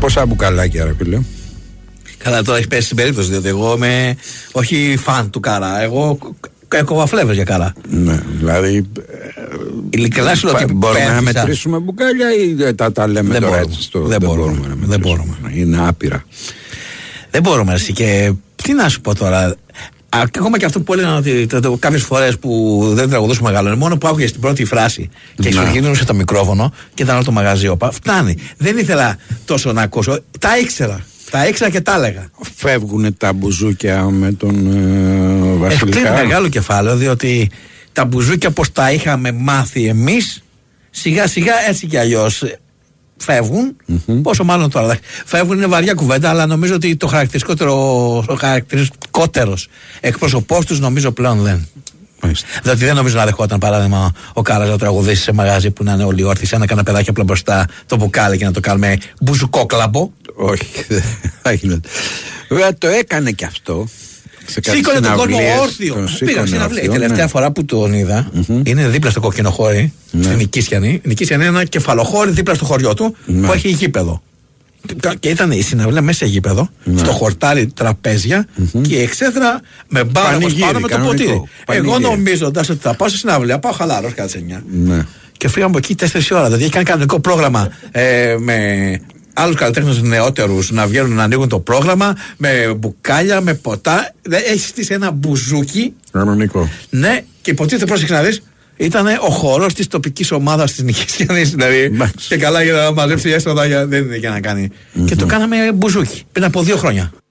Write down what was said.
Πόσα μπουκαλάκια, ρε φίλε? Καλά, τώρα έχει πέσει στην περίπτωση, διότι εγώ είμαι όχι φαν του Καρά. Εγώ έκοβα φλέβες για Καρά. Ναι, δηλαδή. Ειλικρινά σου λέω ότι μπορούμε να μετρήσουμε μπουκάλια ή τα λέμε τώρα έτσι? Δεν μπορούμε. Είναι άπειρα. Δεν μπορούμε, εσύ. Και τι να σου πω τώρα. Ακόμα και αυτό που έλεγαν ότι κάποιες φορές που δεν τραγουδούσε μεγάλο, μόνο που άκουγε την πρώτη φράση και εξωγήνωσε το μικρόφωνο και ήταν όλο το μαγαζί όπα. Φτάνει. Δεν ήθελα τόσο να ακούσω. Τα ήξερα και τα έλεγα. Φεύγουν τα μπουζούκια με τον Βασιλικά. Έχει μεγάλο κεφάλαιο, διότι τα μπουζούκια όπως τα είχαμε μάθει εμείς, σιγά σιγά έτσι κι αλλιώς φεύγουν. Πόσο μάλλον τώρα. Φεύγουν, είναι βαριά κουβέντα, αλλά νομίζω ότι το χαρακτηριστικότερος εκπρόσωπός τους νομίζω πλέον δεν. Δηλαδή δεν νομίζω να δεχόταν παράδειγμα ο Κάρας να τραγουδήσει σε μαγάζι που να είναι όλοι όρθιοι, σαν να κάνει παιδάκι απλά μπροστά το μπουκάλι και να το κάνουμε μπουζουκόκλαμπο. Όχι, δεν γίνεται. Βέβαια το έκανε και αυτό. Σήκωνε τον κόσμο όρθιο. Πήγα στην αυλή. Η τελευταία φορά που τον είδα είναι δίπλα στο Κοκκινοχώρι, στην Νικήσιανη. Η Νικήσιανη είναι ένα κεφαλοχώρι δίπλα στο χωριό του που έχει γήπεδο. Και ήταν η συναυλία μέσα σε γήπεδο, στο χορτάρι τραπέζια και η εξέδρα με μπάρος πάνω με το ποτήρι. Εγώ νομίζοντας ότι θα πάω σε συναυλία, πάω χαλαρός κάθε 9. Και φύγαμε από εκεί 4 ώρα. Δηλαδή έχει κάνει κανονικό πρόγραμμα με άλλους καλλιτέχνες νεότερους να βγαίνουν να ανοίγουν το πρόγραμμα με μπουκάλια, με ποτά. Έχει στήσει ένα μπουζούκι. Κανονικό. Ναι, και υποτίθεται, πρόσεξε να δεις, ήταν ο χορός της τοπικής ομάδας της Νικήσιανης. Δηλαδή, και καλά για να μαζέψει έσοδα, δεν είναι για να κάνει. Και το κάναμε μπουζούκι πριν από 2 χρόνια.